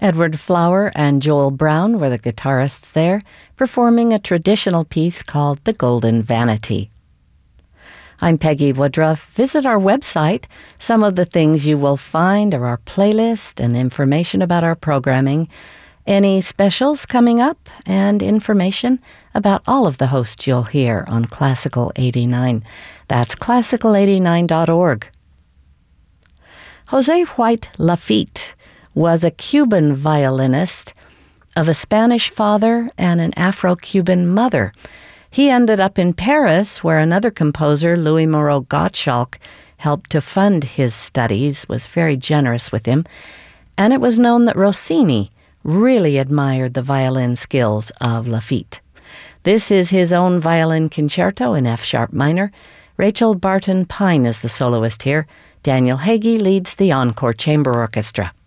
Edward Flower and Joel Brown were the guitarists there, performing a traditional piece called The Golden Vanity. I'm Peggy Woodruff. Visit our website. Some of the things you will find are our playlist and information about our programming, any specials coming up, and information about all of the hosts you'll hear on Classical 89. That's classical89.org. Jose White Lafitte was a Cuban violinist of a Spanish father and an Afro-Cuban mother. He ended up in Paris, where another composer, Louis Moreau Gottschalk, helped to fund his studies, was very generous with him, and it was known that Rossini really admired the violin skills of Lafitte. This is his own violin concerto in F-sharp minor. Rachel Barton Pine is the soloist here. Daniel Hagee leads the Encore Chamber Orchestra.